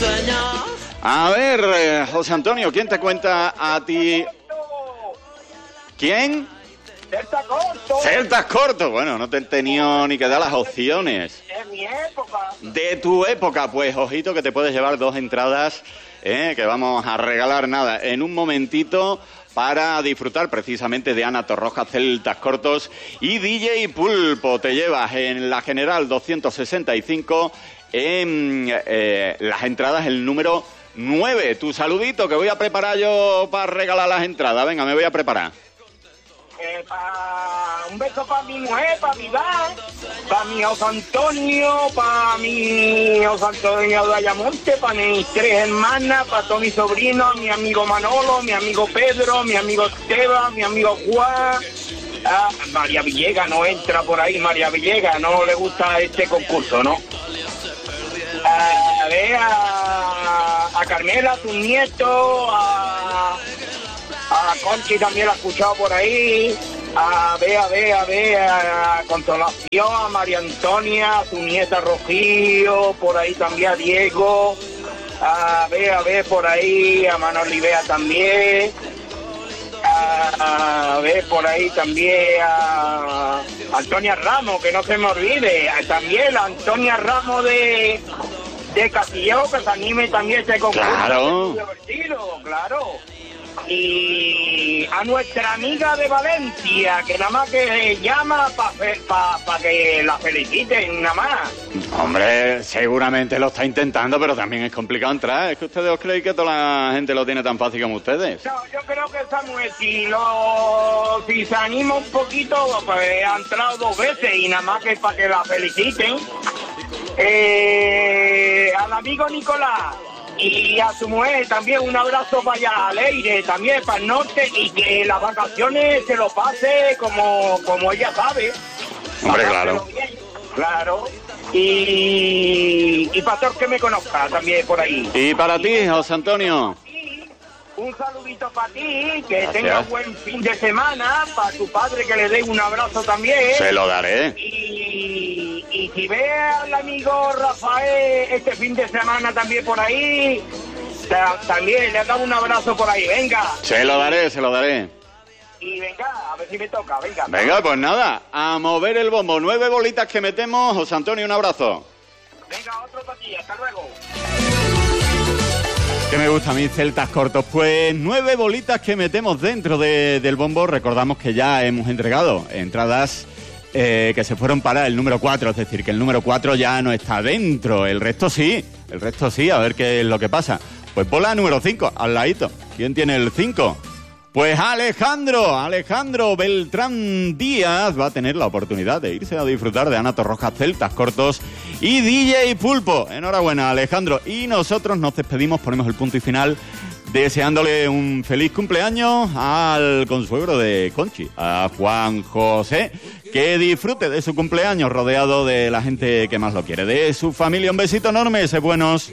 A ver, José Antonio, ¿quién te cuenta a ti? ¿Quién? Celtas Cortos. Celtas Cortos. Bueno, no te he tenido ni que dar las opciones. De mi época. De tu época, pues, ojito, que te puedes llevar 2 entradas, que vamos a regalar nada en un momentito para disfrutar precisamente de Ana Torroja, Celtas Cortos y DJ Pulpo. Te llevas en la General 265 en las entradas el número 9. Tu saludito, que voy a preparar yo para regalar las entradas. Venga, me voy a preparar. Un beso para mi mujer, para mi Iván, para mi José Antonio, para mi José Antonio de Ayamonte, para mis 3 hermanas, para todos mis sobrinos, mi amigo Manolo, mi amigo Pedro, mi amigo Esteban, mi amigo Juan. María Villegas no entra por ahí, María Villegas no le gusta este concurso, ¿no? A Carmela, su nieto, a Conchi también la he escuchado por ahí, a Consolación, a María Antonia, a su nieta Rocío, por ahí también a Diego, a ver por ahí, a Manuel Olivea también, a ver por ahí también a Antonia Ramos, que no se me olvide, también la Antonia Ramos de Castilleo, que se anime también este concurso. Claro. Divertido, claro. Y a nuestra amiga de Valencia, que nada más que llama para que la feliciten, nada más. Hombre, seguramente lo está intentando, pero también es complicado entrar. ¿Es que ustedes os creéis que toda la gente lo tiene tan fácil como ustedes? No, yo creo que Samuel, si se anima un poquito, pues ha entrado 2 veces y nada más que para que la feliciten. Al amigo Nicolás y a su mujer también un abrazo para allá, a Leire también para el norte, y que las vacaciones se lo pase como ella sabe. Hombre, claro. Bien, claro. Y para todos que me conozca también por ahí. Y para ti, José Antonio. Un saludito para ti, que Gracias. tengas buen fin de semana, para tu padre que le dé un abrazo también. Se lo daré. Y si ve al amigo Rafael este fin de semana también por ahí, también le da un abrazo por ahí, venga. Se lo daré. Y venga, a ver si me toca, venga. Venga, pues nada, a mover el bombo. 9 bolitas que metemos. José Antonio, un abrazo. Venga, otro para ti, hasta luego. Que me gusta a mí, Celtas Cortos. Pues 9 bolitas que metemos dentro del bombo. Recordamos que ya hemos entregado entradas que se fueron para el número 4, es decir, que el número 4 ya no está dentro. El resto sí, a ver qué es lo que pasa. Pues bola número 5, al ladito. ¿Quién tiene el 5? Pues Alejandro Beltrán Díaz va a tener la oportunidad de irse a disfrutar de Ana Torroja, Celtas Cortos y DJ Pulpo. Enhorabuena, Alejandro. Y nosotros nos despedimos, ponemos el punto y final, deseándole un feliz cumpleaños al consuegro de Conchi, a Juan José. Que disfrute de su cumpleaños rodeado de la gente que más lo quiere, de su familia. Un besito enorme, sé buenos.